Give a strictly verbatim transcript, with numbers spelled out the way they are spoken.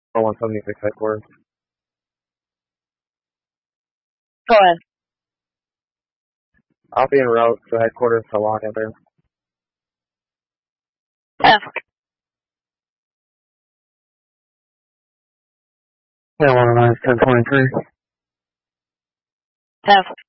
one seventy-six headquarters. Go ahead. I'll be en route to headquarters to lock it there. F. Yeah, one nine ten twenty three. F.